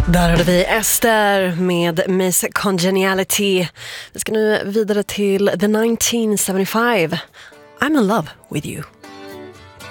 Där hade vi Esther med Miss Congeniality. Vi ska nu vidare till The 1975. I'm in love with you.